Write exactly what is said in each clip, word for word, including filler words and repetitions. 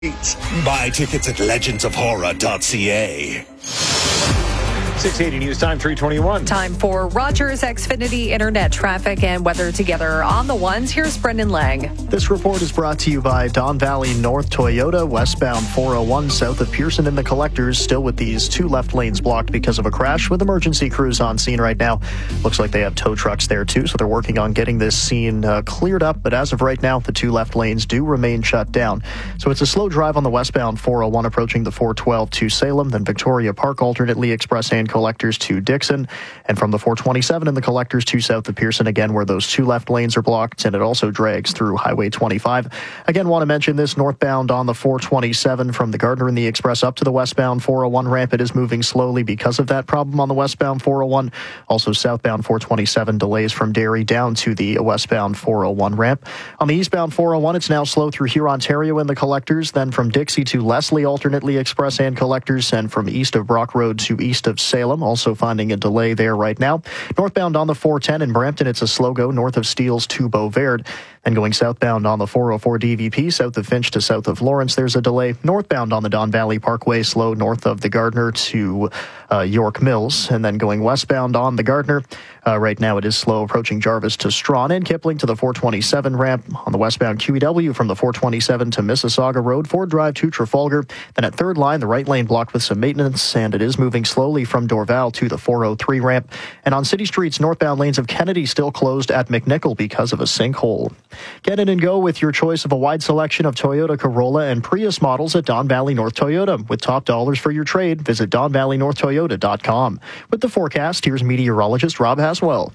Buy tickets at legends of horror dot c a. six eighty News Time, three twenty-one. Time for Rogers Xfinity Internet traffic and weather together on the ones. Here's Brendan Lang. This report is brought to you by Don Valley North Toyota, westbound four oh one south of Pearson in the Collectors, still with these two left lanes blocked because of a crash with emergency crews on scene right now. Looks like they have tow trucks there too, so they're working on getting this scene uh, cleared up. But as of right now, the two left lanes do remain shut down. So it's a slow drive on the westbound four oh one approaching the four twelve to Salem, then Victoria Park alternately express and Collectors to Dixon, and from the four twenty-seven in the Collectors to south of Pearson again where those two left lanes are blocked, and it also drags through Highway twenty-five. Again, want to mention this northbound on the four twenty-seven from the Gardner and the Express up to the westbound four oh one ramp. It is moving slowly because of that problem on the westbound four oh one. Also southbound four twenty-seven delays from Derry down to the westbound four oh one ramp. On the eastbound four oh one, it's now slow through Huron, Ontario in the Collectors, then from Dixie to Leslie alternately express and Collectors, and from east of Brock Road to east of Salem. Also finding a delay there right now. Northbound on the four ten in Brampton, it's a slow go north of Steeles to Beauverde. And going southbound on the four oh four D V P, south of Finch to south of Lawrence, there's a delay. Northbound on the Don Valley Parkway, slow north of the Gardner to uh, York Mills. And then going westbound on the Gardner, uh, right now it is slow approaching Jarvis to Strawn and Kipling to the four twenty-seven ramp. On the westbound Q E W from the four twenty-seven to Mississauga Road, Ford Drive to Trafalgar. Then at third line, the right lane blocked with some maintenance, and it is moving slowly from Dorval to the four oh three ramp. And on city streets, northbound lanes of Kennedy still closed at McNichol because of a sinkhole. Get in and go with your choice of a wide selection of Toyota Corolla and Prius models at Don Valley North Toyota. With top dollars for your trade, visit don valley north toyota dot com. With the forecast, here's meteorologist Rob Haswell.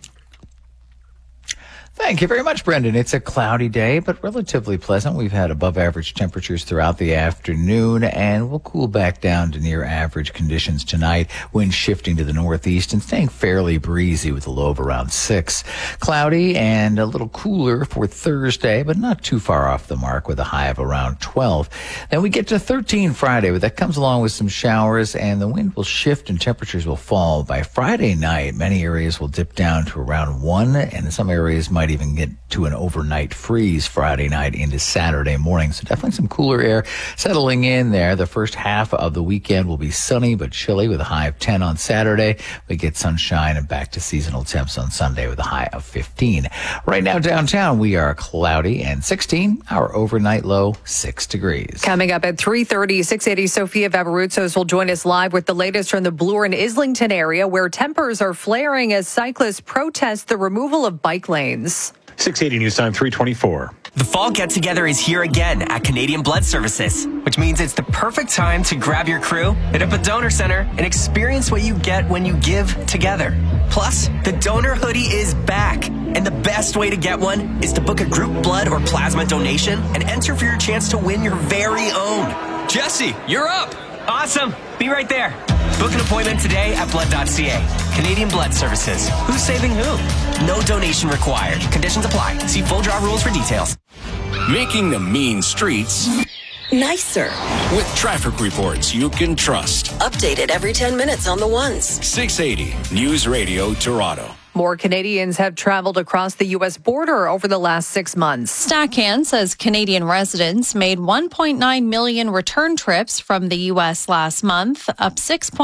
Thank you very much, Brendan. It's a cloudy day, but relatively pleasant. We've had above average temperatures throughout the afternoon, and we'll cool back down to near average conditions tonight. Wind shifting to the northeast and staying fairly breezy with a low of around six. Cloudy and a little cooler for Thursday, but not too far off the mark with a high of around twelve. Then we get to thirteen Friday, but that comes along with some showers, and the wind will shift and temperatures will fall. By Friday night, many areas will dip down to around one, and some areas might even get to an overnight freeze Friday night into Saturday morning. So definitely some cooler air settling in there. The first half of the weekend will be sunny but chilly with a high of ten on Saturday. We get sunshine and back to seasonal temps on Sunday with a high of fifteen. Right now downtown we are cloudy and sixteen. Our overnight low six degrees. Coming up at three thirty, six eighty, Sophia Vavarutsos will join us live with the latest from the Bloor and Islington area where tempers are flaring as cyclists protest the removal of bike lanes. six eighty News Time, three twenty-four. The fall get-together is here again at Canadian Blood Services, which means it's the perfect time to grab your crew, hit up a donor center, and experience what you get when you give together. Plus, the donor hoodie is back, and the best way to get one is to book a group blood or plasma donation and enter for your chance to win your very own. Jesse, you're up! Awesome. Be right there. Book an appointment today at blood dot c a. Canadian Blood Services. Who's saving who? No donation required. Conditions apply. See full draw rules for details. Making the mean streets nicer with traffic reports you can trust. Updated every ten minutes on the ones. six eighty News Radio Toronto. More Canadians have traveled across the U S border over the last six months. StatCan says Canadian residents made one point nine million return trips from the U S last month, up six